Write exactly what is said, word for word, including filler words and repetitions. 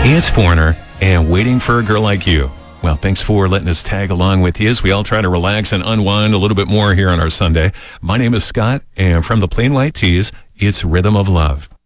It's Foreigner and Waiting for a Girl Like You. Well, thanks for letting us tag along with you as we all try to relax and unwind a little bit more here on our Sunday. My name is Scott, and from the Plain White Tees, it's Rhythm of Love.